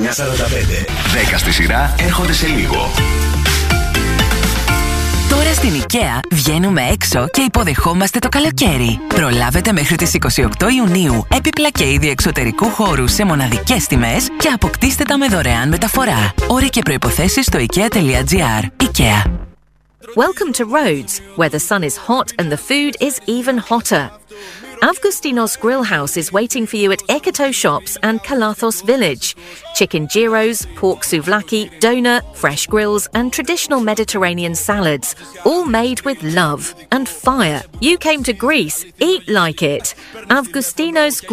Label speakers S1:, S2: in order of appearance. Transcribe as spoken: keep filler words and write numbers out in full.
S1: εννιά σαράντα πέντε.
S2: δέκα στη σειρά έρχονται σε λίγο.
S3: Τώρα στην IKEA βγαίνουμε έξω και υποδεχόμαστε το καλοκαίρι. Προλάβετε μέχρι τις είκοσι οκτώ Ιουνίου έπιπλα και είδη εξωτερικού χώρου σε μοναδικές τιμές και αποκτήστε τα με δωρεάν μεταφορά. Όροι και προϋποθέσεις στο ikea.gr. IKEA.
S4: Welcome to Rhodes, where the sun is hot and the food is even hotter. Avgustinos Grill House is waiting for you at Ekoto Shops and Kalathos Village. Chicken gyros, pork souvlaki, doner, fresh grills and traditional Mediterranean salads, all made with love and fire. You came to Greece, eat like it. Avgustinos